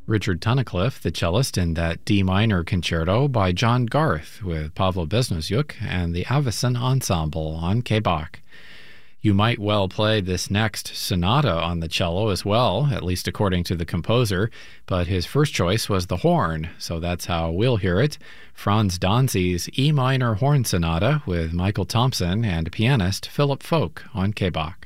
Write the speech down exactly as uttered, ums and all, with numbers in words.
Richard Tunnicliffe, the cellist, in that D minor concerto by John Garth with Pavlo Beznosyuk and the Avicen Ensemble on K B A C. You might well play this next sonata on the cello as well, at least according to the composer, but his first choice was the horn, so that's how we'll hear it. Franz Danzi's E minor horn sonata with Michael Thompson and pianist Philip Folk on K B A C.